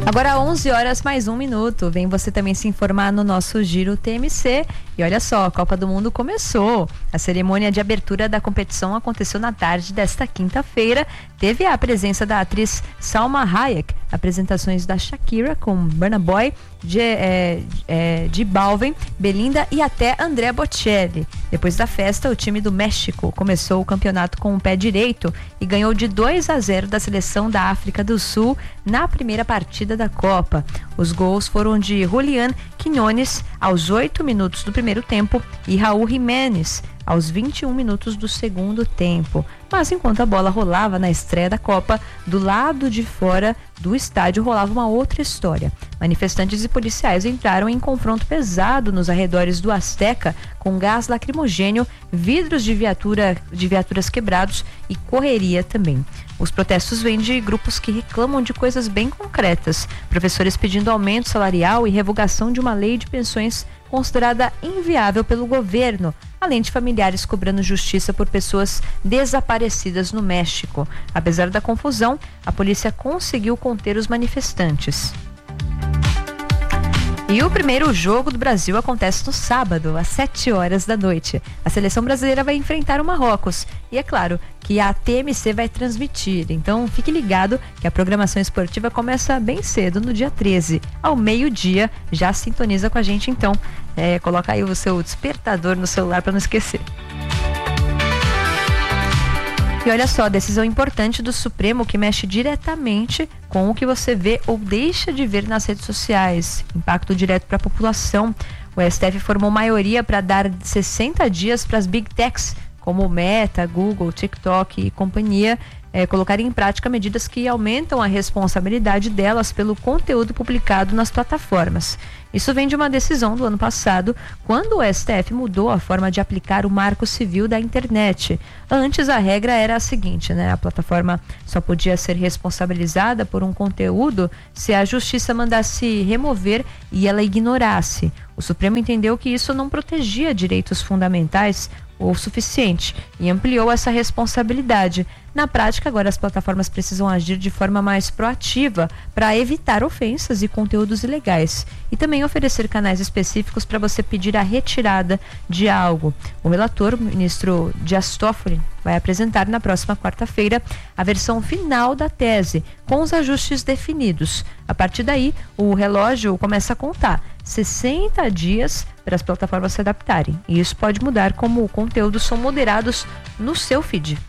Agora 11 horas mais 1 minuto. Vem você também se informar no nosso Giro TMC. E olha só, a Copa do Mundo começou. A cerimônia de abertura da competição aconteceu na tarde desta quinta-feira. Teve a presença da atriz Salma Hayek, apresentações da Shakira com Burna Boy, de Balvin, Belinda e até Andrea Bocelli. Depois da festa, o time do México começou o campeonato com o pé direito e ganhou de 2-0 da seleção da África do Sul na primeira partida da Copa. Os gols foram de Julián Quiñones aos 8 minutos do primeiro tempo e Raúl Jiménez aos 21 minutos do segundo tempo. Mas enquanto a bola rolava na estreia da Copa, do lado de fora do estádio rolava uma outra história. Manifestantes e policiais entraram em confronto pesado nos arredores do Azteca com gás lacrimogênio, vidros de viaturas quebrados e correria também. Os protestos vêm de grupos que reclamam de coisas bem concretas. Professores pedindo aumento salarial e revogação de uma lei de pensões considerada inviável pelo governo, além de familiares cobrando justiça por pessoas desaparecidas no México. Apesar da confusão, a polícia conseguiu conter os manifestantes. E o primeiro jogo do Brasil acontece no sábado, às 7 horas da noite. A seleção brasileira vai enfrentar o Marrocos. E é claro que a TMC vai transmitir. Então fique ligado que a programação esportiva começa bem cedo, no dia 13, ao meio-dia. Já sintoniza com a gente então. Coloca aí o seu despertador no celular para não esquecer. E olha só, decisão importante do Supremo que mexe diretamente com o que você vê ou deixa de ver nas redes sociais. Impacto direto para a população. O STF formou maioria para dar 60 dias para as Big Techs, como Meta, Google, TikTok e companhia, colocarem em prática medidas que aumentam a responsabilidade delas pelo conteúdo publicado nas plataformas. Isso vem de uma decisão do ano passado, quando o STF mudou a forma de aplicar o Marco Civil da internet. Antes a regra era a seguinte, né? A plataforma só podia ser responsabilizada por um conteúdo se a justiça mandasse remover e ela ignorasse. O Supremo entendeu que isso não protegia direitos fundamentais o suficiente e ampliou essa responsabilidade. Na prática, agora as plataformas precisam agir de forma mais proativa para evitar ofensas e conteúdos ilegais e também oferecer canais específicos para você pedir a retirada de algo. O relator, o ministro Dias Toffoli, vai apresentar na próxima quarta-feira a versão final da tese, com os ajustes definidos. A partir daí, o relógio começa a contar 60 dias para as plataformas se adaptarem. E isso pode mudar como conteúdos são moderados no seu feed.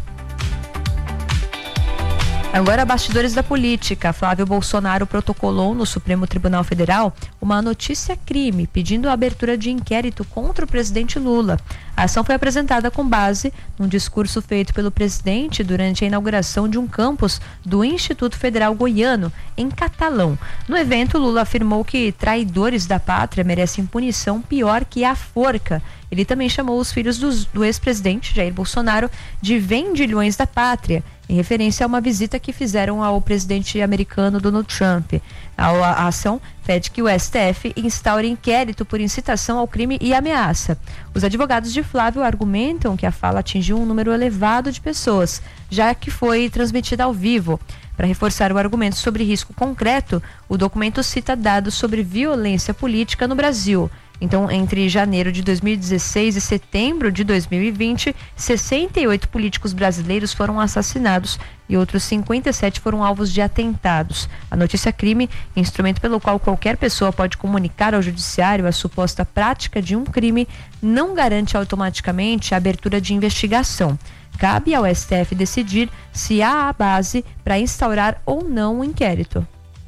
Agora, bastidores da política. Flávio Bolsonaro protocolou no Supremo Tribunal Federal uma notícia-crime, pedindo a abertura de inquérito contra o presidente Lula. A ação foi apresentada com base num discurso feito pelo presidente durante a inauguração de um campus do Instituto Federal Goiano, em Catalão. No evento, Lula afirmou que traidores da pátria merecem punição pior que a forca. Ele também chamou os filhos do ex-presidente Jair Bolsonaro de vendilhões da pátria, em referência a uma visita que fizeram ao presidente americano Donald Trump. A ação pede que o STF instaure inquérito por incitação ao crime e ameaça. Os advogados de Flávio argumentam que a fala atingiu um número elevado de pessoas, já que foi transmitida ao vivo. Para reforçar o argumento sobre risco concreto, o documento cita dados sobre violência política no Brasil. Então, entre janeiro de 2016 e setembro de 2020, 68 políticos brasileiros foram assassinados e outros 57 foram alvos de atentados. A notícia-crime, instrumento pelo qual qualquer pessoa pode comunicar ao judiciário a suposta prática de um crime, não garante automaticamente a abertura de investigação. Cabe ao STF decidir se há a base para instaurar ou não o inquérito.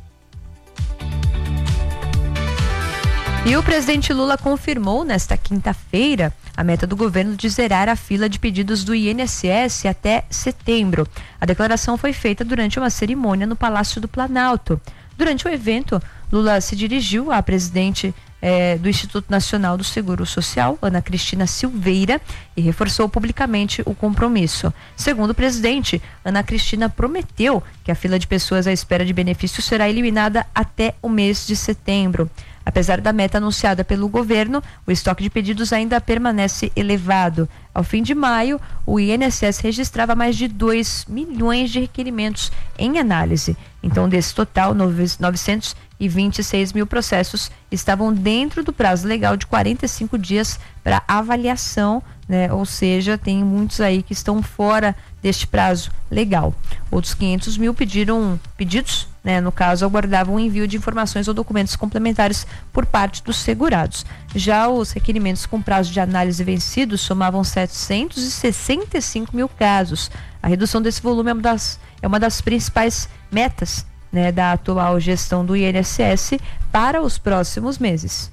E o presidente Lula confirmou nesta quinta-feira a meta do governo de zerar a fila de pedidos do INSS até setembro. A declaração foi feita durante uma cerimônia no Palácio do Planalto. Durante o evento, Lula se dirigiu à presidente do Instituto Nacional do Seguro Social, Ana Cristina Silveira, e reforçou publicamente o compromisso. Segundo o presidente, Ana Cristina prometeu que a fila de pessoas à espera de benefícios será eliminada até o mês de setembro. Apesar da meta anunciada pelo governo, o estoque de pedidos ainda permanece elevado. Ao fim de maio, o INSS registrava mais de 2 milhões de requerimentos em análise. Então, desse total, 926 mil processos estavam dentro do prazo legal de 45 dias para avaliação, né? Ou seja, tem muitos aí que estão fora deste prazo legal. Outros 500 mil pedidos, né? No caso, aguardavam o envio de informações ou documentos complementares por parte dos segurados. Já os requerimentos com prazo de análise vencido somavam 765 mil casos. A redução desse volume é uma das principais metas, né, da atual gestão do INSS para os próximos meses.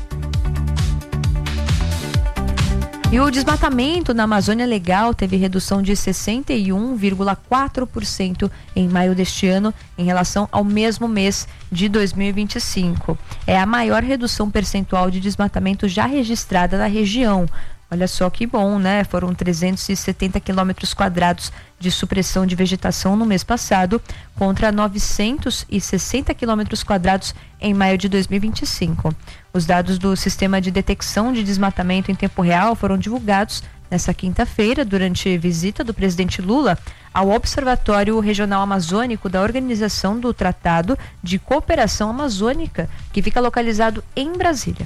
E o desmatamento na Amazônia Legal teve redução de 61,4% em maio deste ano em relação ao mesmo mês de 2025. É a maior redução percentual de desmatamento já registrada na região. Olha só que bom, né? Foram 370 quilômetros quadrados de supressão de vegetação no mês passado, contra 960 quilômetros quadrados em maio de 2025. Os dados do Sistema de Detecção de Desmatamento em Tempo Real foram divulgados nesta quinta-feira, durante visita do presidente Lula ao Observatório Regional Amazônico da Organização do Tratado de Cooperação Amazônica, que fica localizado em Brasília.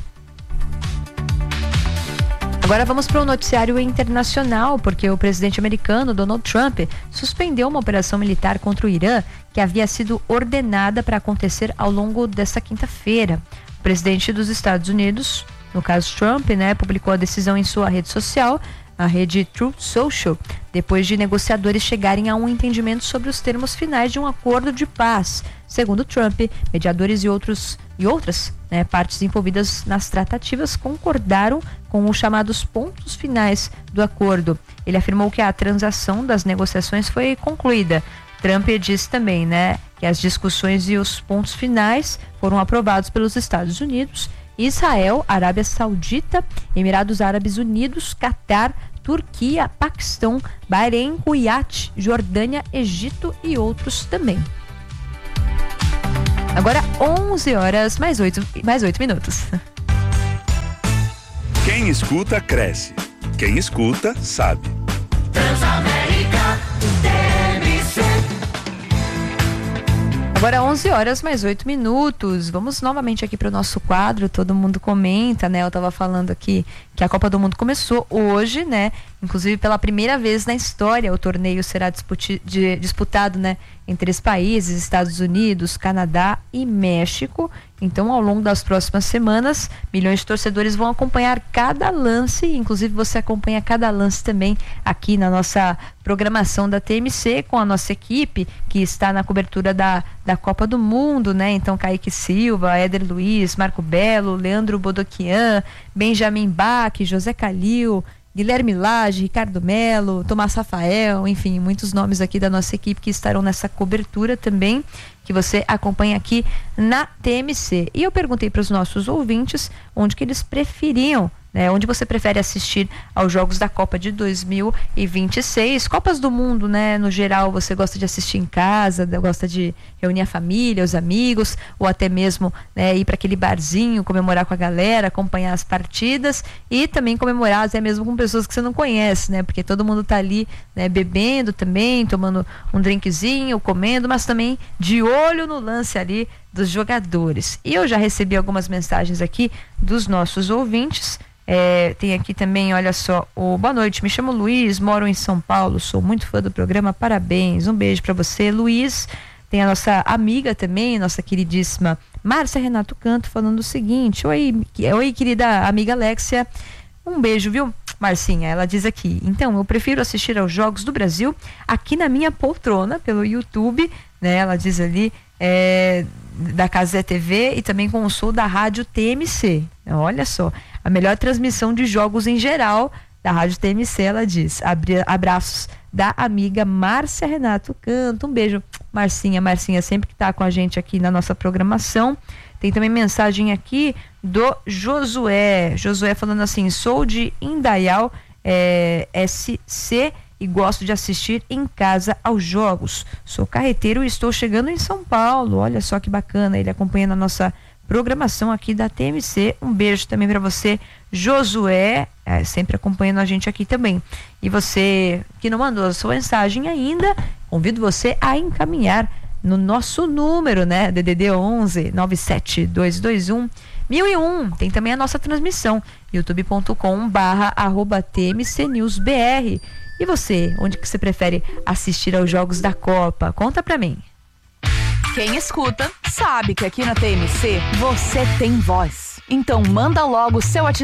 Agora vamos para o noticiário internacional, porque o presidente americano Donald Trump suspendeu uma operação militar contra o Irã que havia sido ordenada para acontecer ao longo desta quinta-feira. O presidente dos Estados Unidos, no caso Trump, né, publicou a decisão em sua rede social, a rede Truth Social, depois de negociadores chegarem a um entendimento sobre os termos finais de um acordo de paz. Segundo Trump, mediadores e outras, né, partes envolvidas nas tratativas concordaram com os chamados pontos finais do acordo. Ele afirmou que a transação das negociações foi concluída. Trump disse também, né, que as discussões e os pontos finais foram aprovados pelos Estados Unidos, Israel, Arábia Saudita, Emirados Árabes Unidos, Catar, Turquia, Paquistão, Bahrein, Kuwait, Jordânia, Egito e outros também. Agora 11 horas mais 8 minutos. Quem escuta, cresce. Quem escuta, sabe. Transamérica TMC. Agora 11 horas mais 8 minutos. Vamos novamente aqui para o nosso quadro. Todo mundo comenta, né? Eu estava falando aqui que a Copa do Mundo começou hoje, né? Inclusive pela primeira vez na história o torneio será disputado, né, entre os países, Estados Unidos, Canadá e México. Então, ao longo das próximas semanas, milhões de torcedores vão acompanhar cada lance, inclusive você acompanha cada lance também aqui na nossa programação da TMC, com a nossa equipe que está na cobertura da Copa do Mundo, né? Então, Kaique Silva, Éder Luiz, Marco Belo, Leandro Bodoquian, Benjamin Bach, José Calil, Guilherme Lage, Ricardo Melo, Tomás Rafael, enfim, muitos nomes aqui da nossa equipe que estarão nessa cobertura também, que você acompanha aqui na TMC. E eu perguntei para os nossos ouvintes onde que eles preferiam, né, onde você prefere assistir aos jogos da Copa de 2026. Copas do Mundo, né, no geral, você gosta de assistir em casa, gosta de reunir a família, os amigos, ou até mesmo, né, ir para aquele barzinho, comemorar com a galera, acompanhar as partidas e também comemorar até mesmo com pessoas que você não conhece, né, porque todo mundo tá ali, né, bebendo também, tomando um drinkzinho, comendo, mas também de olho no lance ali dos jogadores. E eu já recebi algumas mensagens aqui dos nossos ouvintes. Tem aqui também, olha só, boa noite, me chamo Luiz, moro em São Paulo, sou muito fã do programa, parabéns, um beijo para você, Luiz. Tem a nossa amiga também, nossa queridíssima Márcia Renato Canto, falando o seguinte: oi, querida amiga Alexia, um beijo, viu, Marcinha? Ela diz aqui: então, eu prefiro assistir aos Jogos do Brasil aqui na minha poltrona, pelo YouTube, né? Ela diz ali, da Casé TV e também com o som da rádio TMC. Olha só, a melhor transmissão de jogos em geral da rádio TMC, ela diz. Abraços da amiga Márcia Renato Canto. Um beijo, Marcinha. Marcinha sempre que está com a gente aqui na nossa programação. Tem também mensagem aqui do Josué. Josué falando assim: sou de Indaial, SC, e gosto de assistir em casa aos jogos. Sou carreteiro e estou chegando em São Paulo. Olha só que bacana, ele acompanhando a nossa programação aqui da TMC. Um beijo também para você, Josué, sempre acompanhando a gente aqui também. E você que não mandou a sua mensagem ainda, convido você a encaminhar no nosso número, né? DDD 11 97221 1001. Tem também a nossa transmissão, youtube.com/TMCNewsBR. E você, onde que você prefere assistir aos jogos da Copa? Conta pra mim. Quem escuta sabe que aqui na TMC você tem voz. Então manda logo o seu WhatsApp